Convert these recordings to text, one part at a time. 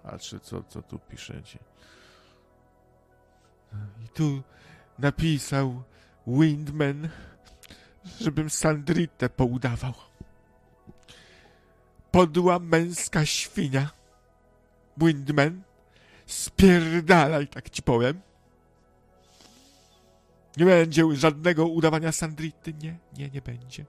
Patrzę, co tu piszecie. I tu napisał Windman, żebym Sandritę poudawał. Podła męska świnia. Windman, spierdalaj, tak ci powiem. Nie będzie żadnego udawania Sandrity. Nie będzie.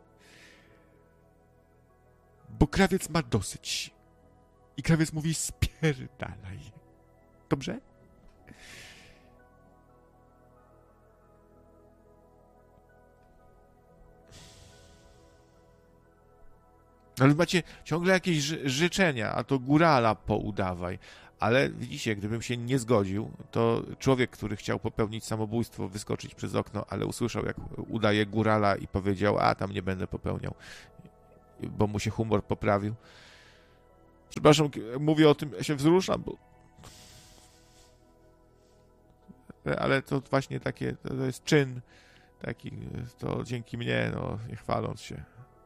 Bo krawiec ma dosyć. I krawiec mówi spierdalaj. Dobrze? Ale macie ciągle jakieś życzenia, a to górala poudawaj. Ale widzicie, gdybym się nie zgodził, to człowiek, który chciał popełnić samobójstwo, wyskoczyć przez okno, ale usłyszał, jak udaje górala i powiedział, a tam nie będę popełniał, bo mu się humor poprawił. Przepraszam, mówię o tym, ja się wzruszam, bo... Ale to właśnie takie, to jest czyn taki, to dzięki mnie, no, nie chwaląc się.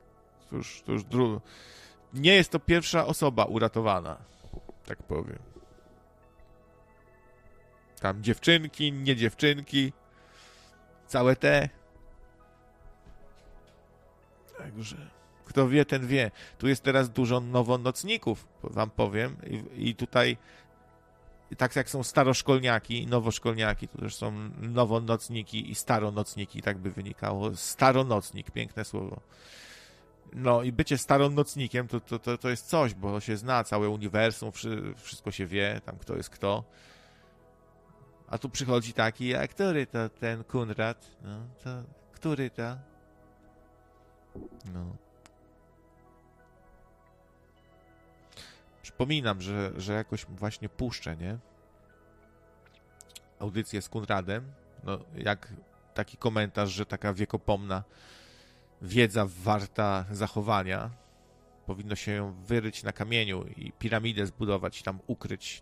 Nie jest to pierwsza osoba uratowana, tak powiem. Tam dziewczynki, nie dziewczynki, całe te. Także, kto wie, ten wie. Tu jest teraz dużo nowonocników, wam powiem. I tutaj, tak jak są staroszkolniaki, nowoszkolniaki, to też są nowonocniki i staronocniki, tak by wynikało. Staronocnik, piękne słowo. No i bycie staronocnikiem to jest coś, bo się zna całe uniwersum, wszystko się wie, tam kto jest kto. A tu przychodzi taki, a który to ten Kunrad? No, to który to? No. Przypominam, że jakoś właśnie puszczę, nie? Audycję z Kunradem. No, jak taki komentarz, że taka wiekopomna wiedza warta zachowania. Powinno się ją wyryć na kamieniu i piramidę zbudować i tam ukryć.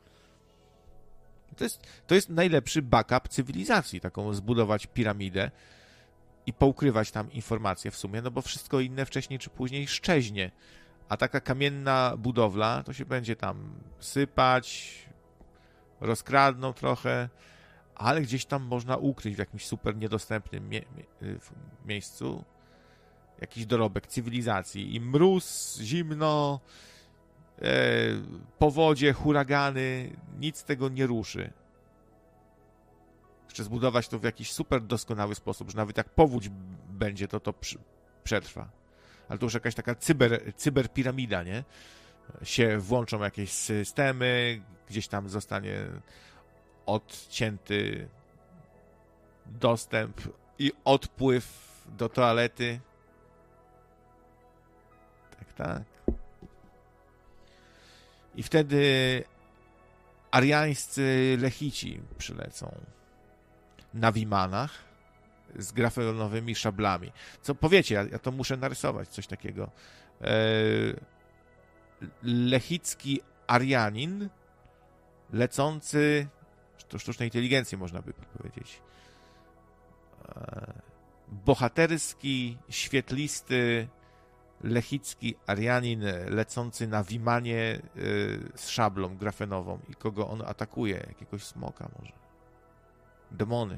To jest najlepszy backup cywilizacji, taką zbudować piramidę i poukrywać tam informacje w sumie, no bo wszystko inne wcześniej czy później szczeźnie. A taka kamienna budowla to się będzie tam sypać, rozkradną trochę, ale gdzieś tam można ukryć w jakimś super niedostępnym miejscu jakiś dorobek cywilizacji. I mróz, zimno, powodzie, huragany, nic tego nie ruszy. Jeszcze zbudować to w jakiś super doskonały sposób, że nawet jak powódź będzie, to przetrwa. Ale to już jakaś taka cyberpiramida, nie? Się włączą jakieś systemy, gdzieś tam zostanie odcięty dostęp i odpływ do toalety. Tak. I wtedy ariańscy lechici przylecą na wimanach z grafenowymi szablami. Co powiecie, ja to muszę narysować, coś takiego. Lechicki Arianin lecący, to sztucznej inteligencji można by powiedzieć. Bohaterski, świetlisty lechicki Arianin lecący na wimanie z szablą grafenową. I kogo on atakuje? Jakiegoś smoka może. Demony.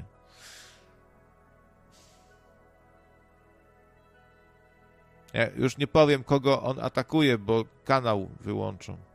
Ja już nie powiem, kogo on atakuje, bo kanał wyłączą.